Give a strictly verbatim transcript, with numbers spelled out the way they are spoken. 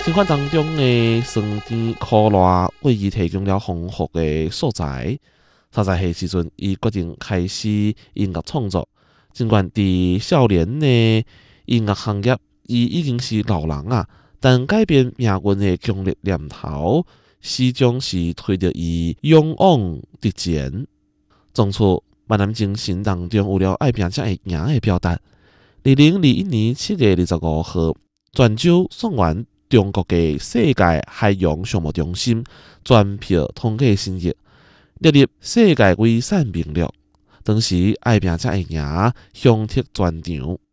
生活当中的酸甜苦辣为伊提供了丰富的素材。三十岁时阵，伊决定开始音乐创作。尽管伫少年的音乐行业，伊已经是老人啊，但改变命运的强烈念头，始终是推着伊勇往直前。从此，万男精神当中有了爱拼才会赢的表达。二零二一年七月二十五号，泉州送完中国嘅世界海洋项目中心全票通过申请，列入世界遗产名录。当时爱拼才会赢，响彻全场。